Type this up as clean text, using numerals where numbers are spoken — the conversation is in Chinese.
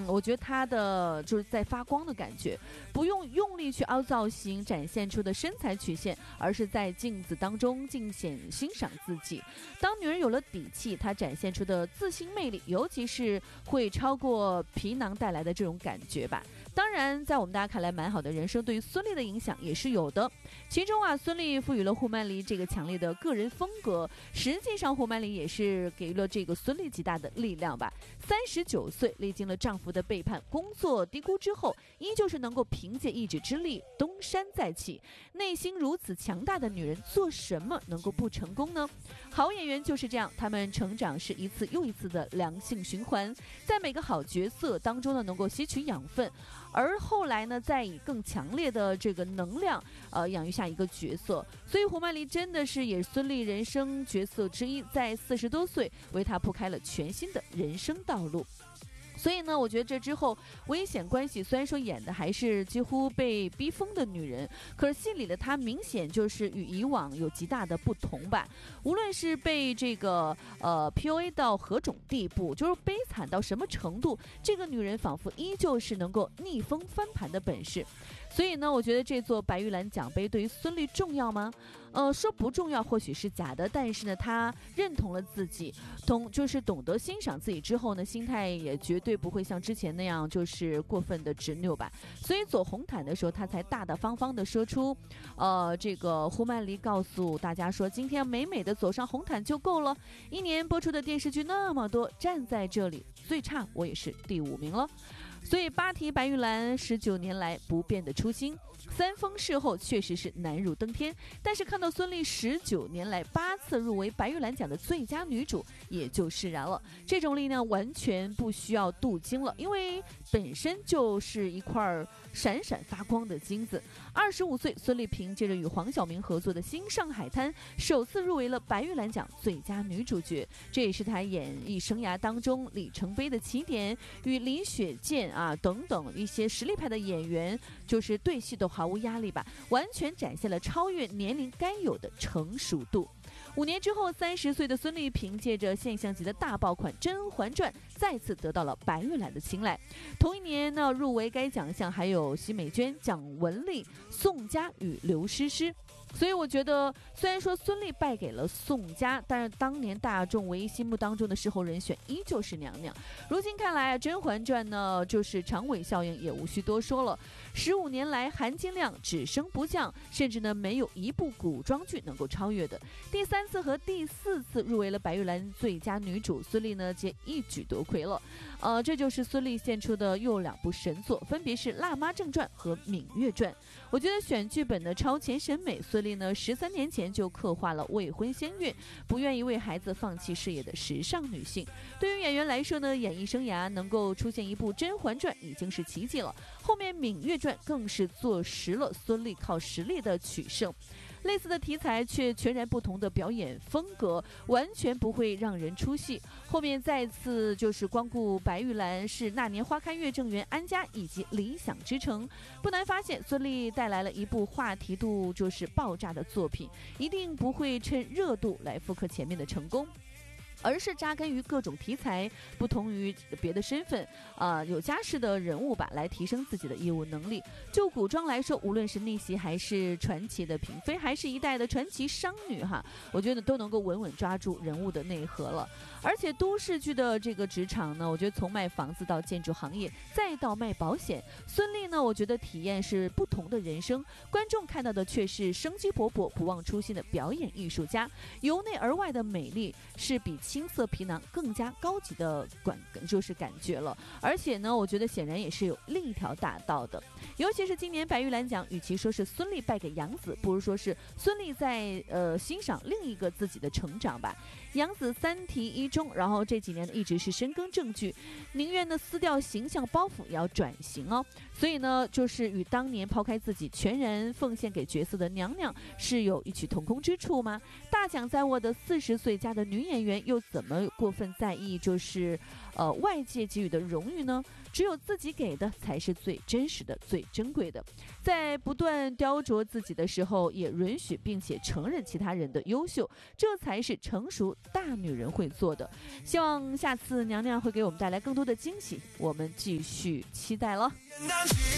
我觉得她的就是在发光的感觉，不用用力去凹造型展现出的身材曲线，而是在镜子当中尽显欣赏自己。当女人有了底气，她展现出的自信魅力，尤其是会超过皮囊带来的这种感觉吧。当然，在我们大家看来蛮好的人生，对于孙俪的影响也是有的。其中啊，孙俪赋予了胡曼丽这个强烈的个人风格，实际上胡曼丽也是给予了这个孙俪极大的力量吧。39岁，历经了丈夫的背叛、工作低谷之后，依旧是能够凭借一己之力东山再起。内心如此强大的女人，做什么能够不成功呢？好演员就是这样，他们成长是一次又一次的良性循环，在每个好角色当中呢，能够吸取养分，而后来呢，再以更强烈的这个能量，养育下一个角色。所以胡曼丽真的是也是孙俪人生角色之一，在40多岁为她铺开了全新的人生道路。所以呢，我觉得这之后危险关系虽然说演的还是几乎被逼疯的女人，可是戏里的她明显就是与以往有极大的不同吧。无论是被这个PUA 到何种地步，就是悲惨到什么程度，这个女人仿佛依旧是能够逆风翻盘的本事。所以呢，我觉得这座白玉兰奖杯对于孙俪重要吗？说不重要或许是假的，但是呢，她认同了自己，就是懂得欣赏自己之后呢，心态也绝对不会像之前那样就是过分的执拗吧。所以走红毯的时候，她才大大方方的说出，这个胡曼丽告诉大家说，今天美美的走上红毯就够了。一年播出的电视剧那么多，站在这里最差我也是第5名了。所以8题白玉兰19年来不变的初心，3封事后确实是难如登天。但是看到孙俪19年来8次入围白玉兰奖的最佳女主，也就释然了。这种力量完全不需要镀金了，因为本身就是一块闪闪发光的金子。25岁，孙俪凭借着与黄晓明合作的《新上海滩》，首次入围了白玉兰奖最佳女主角，这也是她演艺生涯当中里程碑的起点。与李雪健等等一些实力派的演员，就是对戏都毫无压力吧，完全展现了超越年龄该有的成熟度。5年之后，30岁的孙俪凭借着现象级的大爆款《甄嬛传》，再次得到了白玉兰的青睐。同一年呢，入围该奖项还有奚美娟、蒋雯丽、宋佳与刘诗诗。所以我觉得，虽然说孙俪败给了宋佳，但是当年大众唯一心目当中的事后人选依旧是娘娘。如今看来，《甄嬛传》呢，就是长尾效应，也无需多说了。15年来，含金量只升不降，甚至呢，没有一部古装剧能够超越的。第3次和第4次入围了白玉兰最佳女主，孙俪呢，皆一举夺魁了。这就是孙俪献出的又2部神作，分别是《辣妈正传》和《芈月传》。我觉得选剧本的超前审美，孙俪呢13年前就刻画了未婚先孕、不愿意为孩子放弃事业的时尚女性。对于演员来说呢，演艺生涯能够出现一部《甄嬛传》已经是奇迹了，后面《芈月传》更是坐实了孙俪靠实力的取胜。类似的题材却全然不同的表演风格，完全不会让人出戏。后面再次就是光顾白玉兰是那年花开月正圆、安家以及理想之城。不难发现，孙俪带来了一部话题度就是爆炸的作品，一定不会趁热度来复刻前面的成功，而是扎根于各种题材，不同于别的身份有家世的人物吧，来提升自己的业务能力。就古装来说，无论是逆袭还是传奇的嫔妃，还是一代的传奇商女我觉得都能够稳稳抓住人物的内核了。而且都市剧的这个职场呢，我觉得从卖房子到建筑行业，再到卖保险，孙俪呢，我觉得体验是不同的人生，观众看到的却是生机勃勃、不忘初心的表演艺术家，由内而外的美丽是比青色皮囊更加高级的感觉了。而且呢，我觉得显然也是有另一条大道的。尤其是今年白玉兰奖，与其说是孙俪败给杨紫，不如说是孙俪在欣赏另一个自己的成长吧。杨紫3题1中，然后这几年一直是深耕正剧，宁愿呢撕掉形象包袱也要转型哦。所以呢，就是与当年抛开自己全然奉献给角色的娘娘是有异曲同工之处吗？大奖在握的40岁加的女演员，又又怎么过分在意就是外界给予的荣誉呢？只有自己给的才是最真实的、最珍贵的。在不断雕琢自己的时候，也允许并且承认其他人的优秀，这才是成熟大女人会做的。希望下次娘娘会给我们带来更多的惊喜，我们继续期待了。